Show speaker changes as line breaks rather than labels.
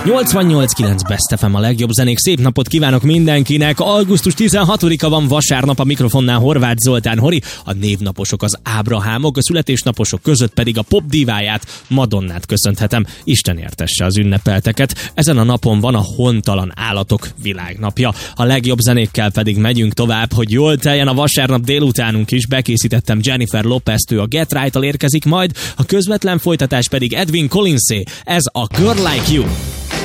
88.9 Best FM a legjobb zenék. Szép napot kívánok mindenkinek. Augusztus 16-a van, vasárnap, a mikrofonnál Horváth Zoltán Hori. A névnaposok az Ábrahámok, a születésnaposok között pedig a pop diváját, Madonnát köszönhetem. Isten értesse az ünnepelteket. Ezen a napon van a hontalan állatok világnapja. A legjobb zenékkel pedig megyünk tovább, hogy jól teljen a vasárnap délutánunk is. Bekészítettem Jennifer Lopez-től, a Get Right-tal érkezik majd, a közvetlen folytatás pedig Edwyn Collinsé. Ez a Girl Like You.